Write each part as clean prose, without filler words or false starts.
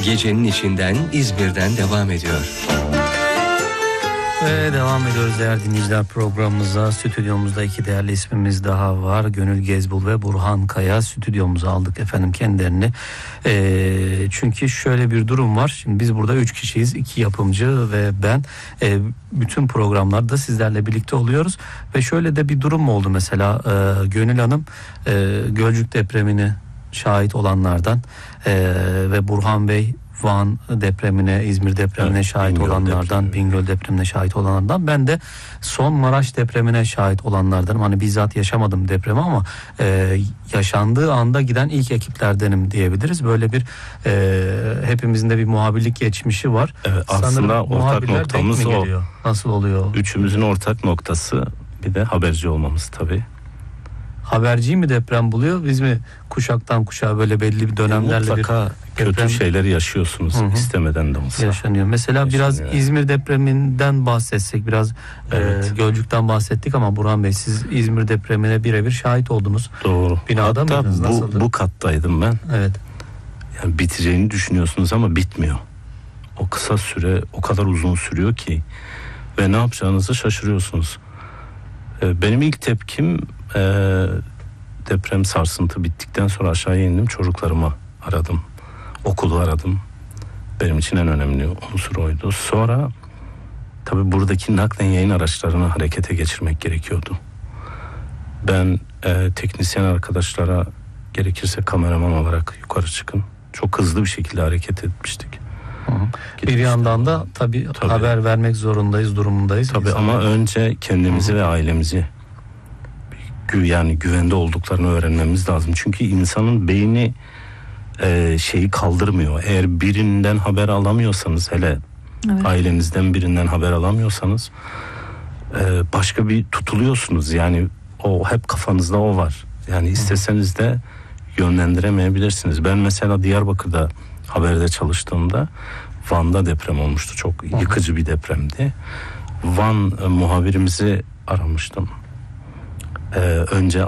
Gecenin içinden İzmir'den devam ediyor. Ve devam ediyoruz değerli dinleyiciler programımıza. Stüdyomuzda iki değerli ismimiz daha var. Gönül Gezbul ve Burhan Kaya. Stüdyomuza aldık efendim kendilerini. Çünkü şöyle bir durum var. Şimdi biz burada 3 kişiyiz. 2 yapımcı ve ben. Bütün programlarda sizlerle birlikte oluyoruz. Ve şöyle de bir durum oldu mesela. Gönül Hanım Gölcük depremine şahit olanlardan ve Burhan Bey Van depremine, İzmir depremine şahit olanlardan, Bingöl depremine şahit olanlardan. Ben de son Maraş depremine şahit olanlardanım. Hani bizzat yaşamadım depremi ama yaşandığı anda giden ilk ekiplerdenim diyebiliriz. Böyle bir hepimizin de bir muhabirlik geçmişi var. Evet, aslında ortak noktamız o. Nasıl oluyor? Üçümüzün ortak noktası bir de haberci olmamız tabii. Haberciyi mi deprem buluyor? Biz mi kuşaktan kuşağa böyle belli bir dönemlerle mutlaka bir kötü şeyleri yaşıyorsunuz. Hı-hı. İstemeden de olsa. Yaşanıyor. Mesela biraz İzmir depreminden bahsetsek, biraz Gölcük'ten bahsettik ama Burhan Bey siz İzmir depremine birebir şahit oldunuz. Doğru. Binada hatta mıydınız? Nasıldı? Bu kattaydım ben. Evet. Yani biteceğini düşünüyorsunuz ama bitmiyor. O kısa süre o kadar uzun sürüyor ki ve ne yapacağınızı şaşırıyorsunuz. Benim ilk tepkim deprem sarsıntı bittikten sonra aşağıya indim, çocuklarımı aradım, okulu aradım. Benim için en önemli unsur oydu. Sonra tabii buradaki naklen yayın araçlarını harekete geçirmek gerekiyordu. Ben teknisyen arkadaşlara gerekirse kameraman olarak yukarı çıkın, çok hızlı bir şekilde hareket etmiştik. Bir yandan da tabii haber vermek zorundayız, durumundayız. Tabii ama önce kendimizi ve ailemizi yani güvende olduklarını öğrenmemiz lazım. Çünkü insanın beyni şeyi kaldırmıyor. Eğer birinden haber alamıyorsanız, hele ailenizden birinden haber alamıyorsanız başka bir tutuluyorsunuz. Yani o hep kafanızda o var. Yani isteseniz de yönlendiremeyebilirsiniz. Ben mesela Diyarbakır'da haberde çalıştığımda Van'da deprem olmuştu. Çok yıkıcı bir depremdi. Van muhabirimizi aramıştım. Önce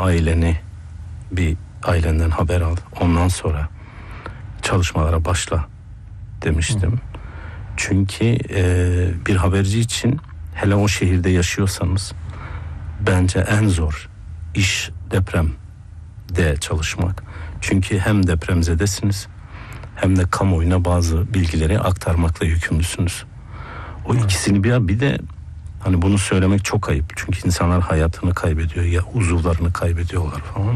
ailenden haber al. Ondan sonra çalışmalara başla demiştim. Çünkü bir haberci için, hele o şehirde yaşıyorsanız, bence en zor iş depremde çalışmak. Çünkü hem depremzedesiniz hem de kamuoyuna bazı bilgileri aktarmakla yükümlüsünüz. O ikisini bir de hani bunu söylemek çok ayıp. Çünkü insanlar hayatını kaybediyor ya uzuvlarını kaybediyorlar falan.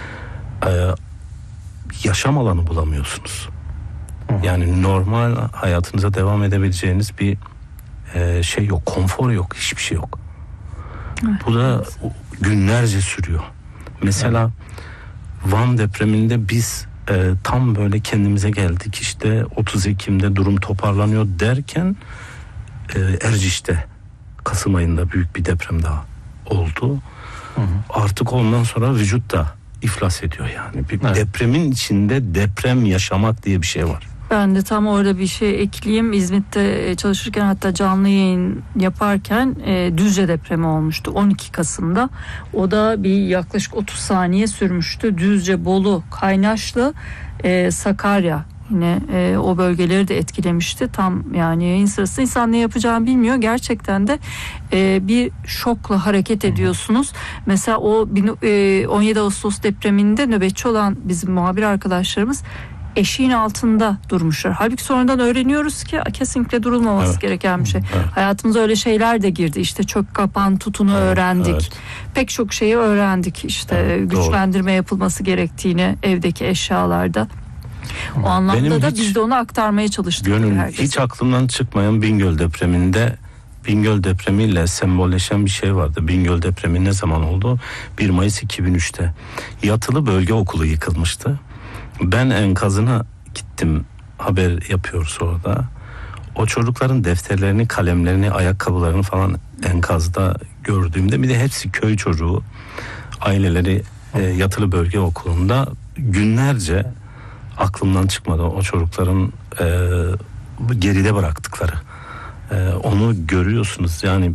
Yaşam alanı bulamıyorsunuz. Yani normal hayatınıza devam edebileceğiniz bir şey yok. Konfor yok. Hiçbir şey yok. Bu da günlerce sürüyor. Mesela Van depreminde biz tam böyle kendimize geldik. İşte 30 Ekim'de durum toparlanıyor derken Erciş'te Kasım ayında büyük bir deprem daha oldu. Artık ondan sonra vücut da iflas ediyor yani. Bir depremin içinde deprem yaşamak diye bir şey var. Ben de tam orada bir şey ekleyeyim. İzmit'te çalışırken, hatta canlı yayın yaparken Düzce depremi olmuştu 12 Kasım'da. O da bir yaklaşık 30 saniye sürmüştü. Düzce, Bolu, Kaynaşlı, Sakarya yine o bölgeleri de etkilemişti. Tam yani yayın sırasında insan ne yapacağını bilmiyor. Gerçekten de bir şokla hareket ediyorsunuz. Mesela o 17 Ağustos depreminde nöbetçi olan bizim muhabir arkadaşlarımız eşiğin altında durmuşlar. Halbuki sonradan öğreniyoruz ki kesinlikle durulmaması gereken bir şey. Hayatımıza öyle şeyler de girdi. İşte çök kapan tutunu öğrendik. Pek çok şeyi öğrendik. İşte güçlendirme yapılması gerektiğini evdeki eşyalarda. O anlamda da biz de onu aktarmaya çalıştık. Hiç aklımdan çıkmayan Bingöl depreminde, Bingöl depremiyle sembolleşen bir şey vardı. Bingöl depremi ne zaman oldu? 1 Mayıs 2003'te. Yatılı bölge okulu yıkılmıştı. Ben enkazına gittim, haber yapıyoruz orada. O çocukların defterlerini, kalemlerini, ayakkabılarını falan enkazda gördüğümde, bir de hepsi köy çocuğu, aileleri yatılı bölge okulunda, günlerce aklımdan çıkmadı o çocukların geride bıraktıkları. Onu görüyorsunuz yani.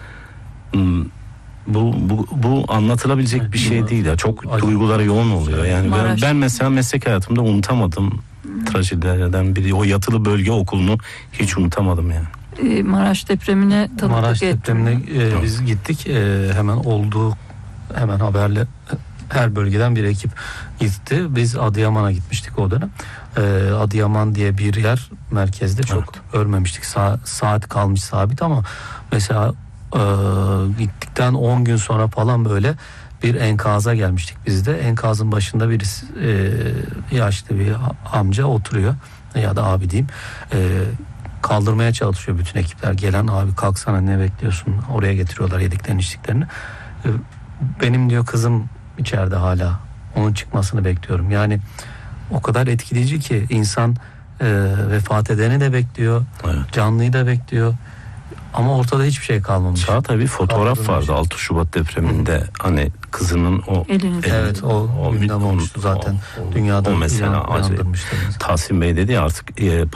Bu anlatılabilecek bir şey değil ya. Çok duyguları yoğun oluyor. Yani ben mesela meslek hayatımda unutamadım trajedilerden biri. O yatılı bölge okulunu hiç unutamadım yani. Maraş depremine tanıklık Maraş ettim. depremine biz gittik. Hemen hemen haberle her bölgeden bir ekip gitti. Biz Adıyaman'a gitmiştik o dönem. Adıyaman diye bir yer merkezde çok ölmemiştik. Saat kalmış sabit ama mesela gittikten 10 gün sonra falan böyle bir enkaza gelmiştik biz de. Enkazın başında birisi yaşlı bir amca oturuyor ya da abi diyeyim. Kaldırmaya çalışıyor bütün ekipler. Gelen abi kalksana ne bekliyorsun? Oraya getiriyorlar yediklerini içtiklerini. Benim diyor kızım içeride hala. Onun çıkmasını bekliyorum. Yani o kadar etkileyici ki insan vefat edeni de bekliyor. Evet. Canlıyı da bekliyor. Ama ortada hiçbir şey kalmamış. Çağatay bir fotoğraf Kaldırılmış. vardı 6 Şubat depreminde. Hani kızının o Elinizde. Evet o gündem olmuştu zaten. Dünyada o mesela acayip. uyandırmıştı. Tahsin Bey dedi ya artık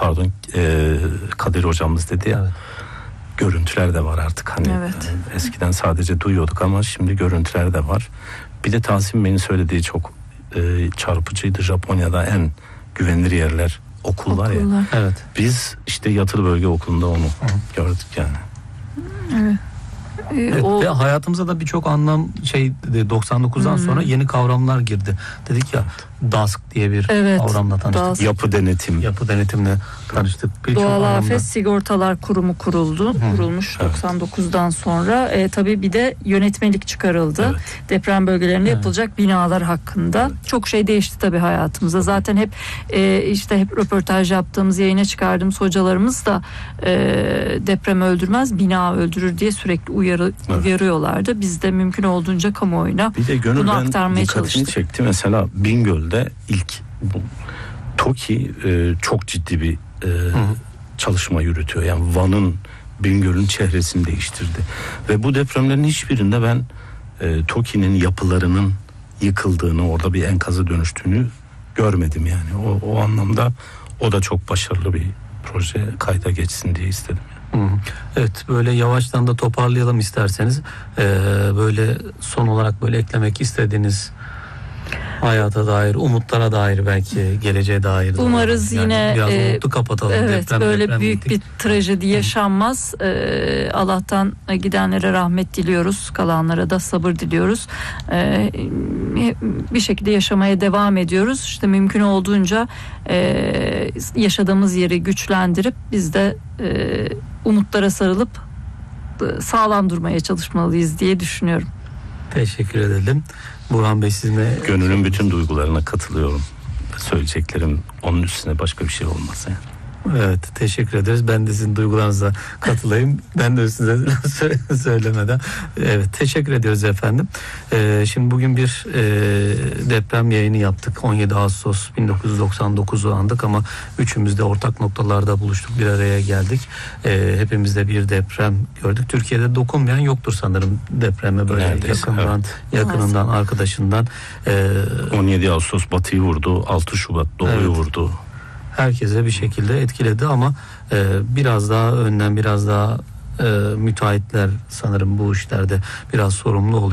Kadir hocamız dedi ya. Evet. Görüntüler de var artık hani. Evet. Eskiden sadece duyuyorduk ama şimdi görüntüler de var. Bir de Tahsin Bey'in söylediği çok çarpıcıydı. Japonya'da en güvenilir yerler okullar ya. Okullar. Evet. Biz işte yatılı bölge okulunda onu gördük yani. Evet. Evet, O ve hayatımıza da birçok anlam 99'dan sonra yeni kavramlar girdi. Dedik ya DASK diye bir Evet, kavramla tanıştık. DASK. Yapı denetim. Yapı denetimle tanıştık. Birçok Doğal anlamda. Afet Sigortalar Kurumu kurulmuş Evet. 99'dan sonra. Tabii bir de yönetmelik çıkarıldı. Evet. Deprem bölgelerinde Evet. yapılacak binalar hakkında. Çok şey değişti tabii hayatımızda. Zaten hep hep röportaj yaptığımız, yayına çıkardığımız hocalarımız da deprem öldürmez, bina öldürür diye sürekli uyarıyorlardı. Biz de mümkün olduğunca kamuoyuna Bir de Gönül bunu ben aktarmaya dikkatini çalıştık. çekti. Mesela Bingöl'de ilk bu TOKİ çok ciddi bir çalışma yürütüyor. Yani Van'ın Bingöl'ün çehresini değiştirdi. Ve bu depremlerin hiçbirinde ben TOKİ'nin yapılarının yıkıldığını, orada bir enkaza dönüştüğünü görmedim yani. O anlamda o da çok başarılı bir proje, kayda geçsin diye istedim. Evet, böyle yavaştan da toparlayalım isterseniz. Böyle son olarak böyle eklemek istediğiniz hayata dair, umutlara dair, belki geleceğe dair. Umarız yine biraz umutlu kapatalım. Evet, böyle büyük dedik. bir trajedi yaşanmaz. Allah'tan gidenlere rahmet diliyoruz. Kalanlara da sabır diliyoruz. Bir şekilde yaşamaya devam ediyoruz. İşte mümkün olduğunca yaşadığımız yeri güçlendirip biz de umutlara sarılıp sağlam durmaya çalışmalıyız diye düşünüyorum. Teşekkür edelim. Burhan Bey, sizinle Gönül'ün bütün duygularına katılıyorum. Söyleyeceklerim onun üstüne başka bir şey olmaz yani. Evet, teşekkür ederiz. Ben de sizin duygularınıza katılayım. Ben de size söylemeden. Evet, teşekkür ediyoruz efendim. Şimdi bugün bir deprem yayını yaptık. 17 Ağustos 1999'u andık ama üçümüz de ortak noktalarda buluştuk. Bir araya geldik. Hepimiz de bir deprem gördük. Türkiye'de dokunmayan yoktur sanırım depreme, böyle Neredeyse, yakınından, arkadaşından. 17 Ağustos Batı'yı vurdu, 6 Şubat Doğu'yu vurdu. Herkese bir şekilde etkiledi ama biraz daha önden, biraz daha müteahhitler sanırım bu işlerde biraz sorumlu oluyor.